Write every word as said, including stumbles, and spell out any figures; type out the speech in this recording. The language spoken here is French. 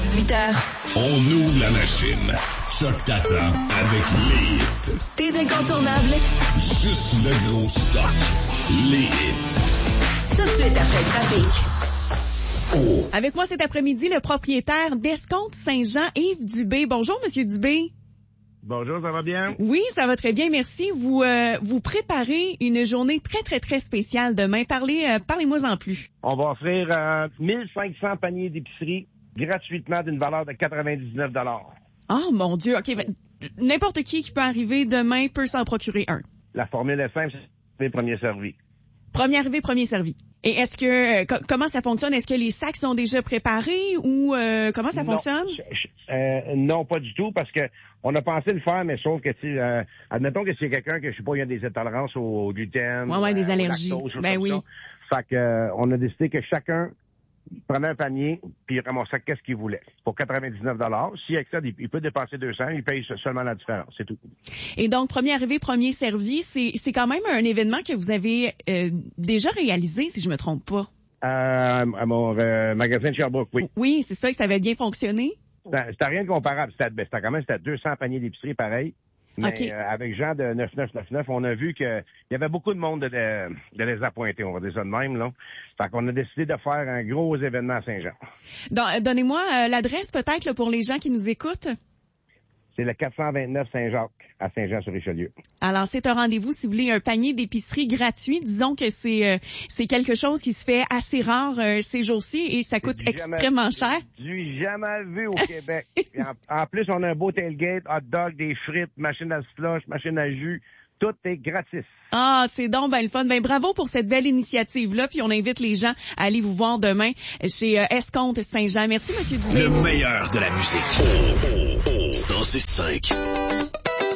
dix-huit heures. On ouvre la machine. Choc t'attend avec les hits. Tes incontournables. Juste le gros stock. Les hits. Tout de suite après le trafic. Oh. Avec moi cet après-midi, le propriétaire d'Escompte Saint-Jean, Yves Dubé. Bonjour, Monsieur Dubé. Bonjour, ça va bien? Oui, ça va très bien, merci. Vous euh, vous préparez une journée très, très, très spéciale demain. Parlez, euh, parlez-moi en plus. On va offrir euh, mille cinq cents paniers d'épicerie gratuitement d'une valeur de quatre-vingt-dix-neuf dollars. Oh, mon Dieu. OK, ben, n'importe qui qui peut arriver demain peut s'en procurer un. La formule est simple, c'est le premier servi. Premier arrivé, premier servi. Et est-ce que, euh, co- comment ça fonctionne? Est-ce que les sacs sont déjà préparés ou euh, comment ça non, fonctionne? je- je- euh, non, pas du tout, parce que on a pensé le faire, mais sauf que, tu sais, euh, admettons que c'est quelqu'un que, je sais pas, il y a des intolérances au, au gluten. Ouais, ouais, des euh, au allergies. lactose, Ben comme oui. ça. Fait que, euh, on a décidé que chacun prenait un panier, puis il ramassait qu'est-ce qu'il voulait. Pour quatre-vingt-dix-neuf dollars. S'il excède, il, il peut dépenser deux cents, il paye seulement la différence, c'est tout. Et donc, premier arrivé, premier servi, c'est, c'est quand même un événement que vous avez euh, déjà réalisé, si je me trompe pas. Euh, à mon euh, magasin de Sherbrooke, oui. Oui, c'est ça, que ça avait bien fonctionné. C'était c'était rien de comparable. C'était ben, c'était quand même c'était deux cents paniers d'épicerie pareil. Mais OK. euh, avec Jean de neuf neuf neuf neuf, on a vu que il y avait beaucoup de monde de, de, de les appointer, on va dire ça de même, là. Fait qu'on a décidé de faire un gros événement à Saint-Jean. Donc, euh, donnez-moi euh, l'adresse peut-être là, pour les gens qui nous écoutent. C'est le quatre cent vingt-neuf Saint-Jacques, à Saint-Jean-sur-Richelieu. Alors, c'est un rendez-vous si vous voulez un panier d'épicerie gratuit. Disons que c'est euh, c'est quelque chose qui se fait assez rare euh, ces jours-ci et ça coûte Jamais- extrêmement cher. Du jamais vu au Québec. Et en, en plus, on a un beau tailgate, hot dog, des frites, machine à slush, machine à jus. Tout est gratis. Ah, c'est donc ben le fun. Ben bravo pour cette belle initiative-là. Puis on invite les gens à aller vous voir demain chez euh, Escompte Saint-Jean. Merci, Monsieur Dubé. Le meilleur de la musique. cent six virgule cinq.